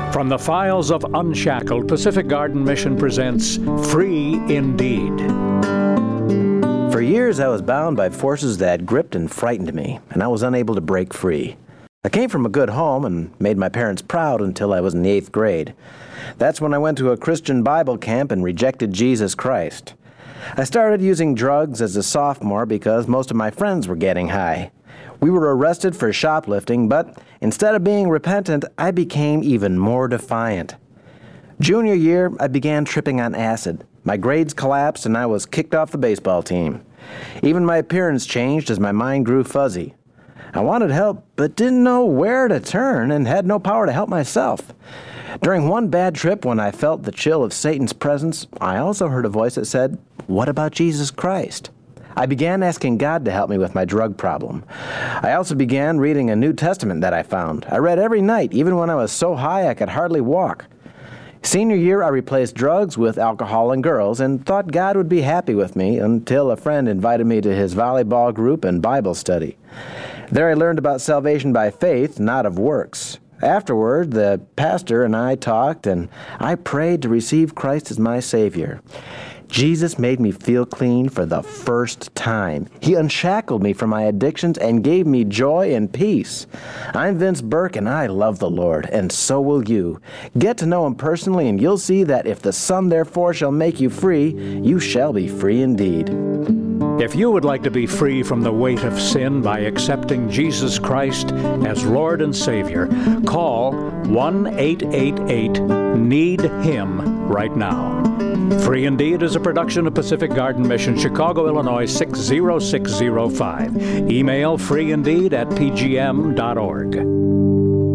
From the files of Unshackled, Pacific Garden Mission presents Free Indeed. For years, I was bound by forces that gripped and frightened me, and I was unable to break free. I came from a good home and made my parents proud until I was in the 8th grade. That's when I went to a Christian Bible camp and rejected Jesus Christ. I started using drugs as a sophomore because most of my friends were getting high. We were arrested for shoplifting, but instead of being repentant, I became even more defiant. Junior year, I began tripping on acid. My grades collapsed and I was kicked off the baseball team. Even my appearance changed as my mind grew fuzzy. I wanted help, but didn't know where to turn and had no power to help myself. During one bad trip when I felt the chill of Satan's presence, I also heard a voice that said, "What about Jesus Christ?" I began asking God to help me with my drug problem. I also began reading a New Testament that I found. I read every night, even when I was so high I could hardly walk. Senior year, I replaced drugs with alcohol and girls and thought God would be happy with me until a friend invited me to his volleyball group and Bible study. There I learned about salvation by faith, not of works. Afterward, the pastor and I talked, and I prayed to receive Christ as my Savior. Jesus made me feel clean for the first time. He unshackled me from my addictions and gave me joy and peace. I'm Vince Burke, and I love the Lord, and so will you. Get to know Him personally, and you'll see that if the Son therefore shall make you free, you shall be free indeed. If you would like to be free from the weight of sin by accepting Jesus Christ as Lord and Savior, call 1-888-NEED-HIM right now. Free Indeed is a production of Pacific Garden Mission, Chicago, Illinois 60605. Email freeindeed@pgm.org.